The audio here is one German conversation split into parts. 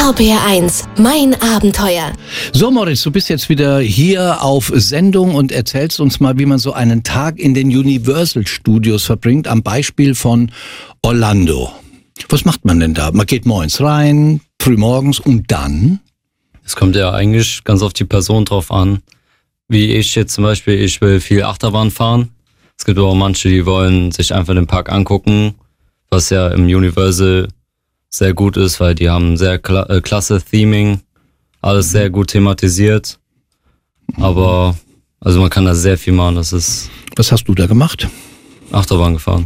RPR1, mein Abenteuer. So Moritz, du bist jetzt wieder hier auf Sendung und erzählst uns mal, wie man so einen Tag in den Universal Studios verbringt, am Beispiel von Orlando. Was macht man denn da? Man geht morgens rein, frühmorgens und dann? Es kommt ja eigentlich ganz auf die Person drauf an. Wie ich jetzt zum Beispiel, ich will viel Achterbahn fahren. Es gibt aber auch manche, die wollen sich einfach den Park angucken, was ja im Universal sehr gut ist, weil die haben sehr klasse Theming, alles sehr gut thematisiert. Aber also man kann da sehr viel machen. Das ist. Was hast du da gemacht? Achterbahn gefahren.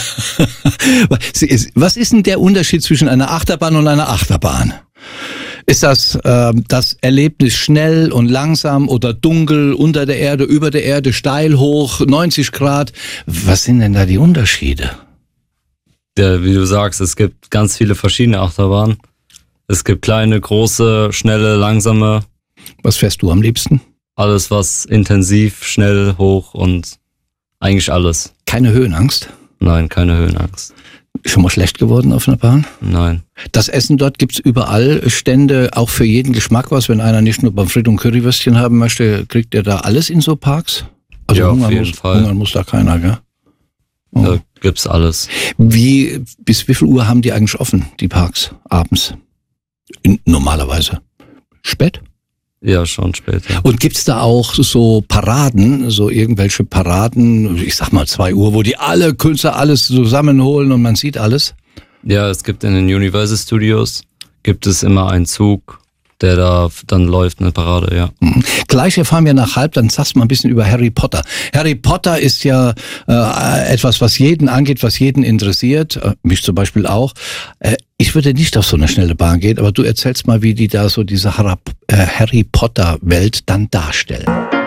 Was ist denn der Unterschied zwischen einer Achterbahn und einer Achterbahn? Ist das das Erlebnis schnell und langsam oder dunkel, unter der Erde, über der Erde, steil hoch, 90 Grad? Was sind denn da die Unterschiede? Ja, wie du sagst, es gibt ganz viele verschiedene Achterbahnen. Es gibt kleine, große, schnelle, langsame. Was fährst du am liebsten? Alles, was intensiv, schnell, hoch und eigentlich alles. Keine Höhenangst? Nein, keine Höhenangst. Schon mal schlecht geworden auf einer Bahn? Nein. Das Essen dort gibt's überall, Stände, auch für jeden Geschmack was. Wenn einer nicht nur Pommes frites und Currywürstchen haben möchte, kriegt er da alles in so Parks? Also ja, auf jeden Fall. Hungern muss da keiner, gell? Oh. Da gibt's alles. Bis wie viel Uhr haben die eigentlich offen, die Parks, abends? Normalerweise. Spät? Ja, schon spät. Ja. Und gibt's da auch so Paraden, so irgendwelche Paraden, ich sag mal 2 Uhr, wo die alle Künstler alles zusammenholen und man sieht alles? Ja, es gibt in den Universal Studios, gibt es immer einen Zug, der da dann läuft, eine Parade, ja. Gleich erfahren wir nach halb, dann sagst du mal ein bisschen über Harry Potter. Harry Potter ist ja etwas, was jeden angeht, was jeden interessiert, mich zum Beispiel auch. Ich würde nicht auf so eine schnelle Bahn gehen, aber du erzählst mal, wie die da so diese Harry Potter Welt dann darstellen.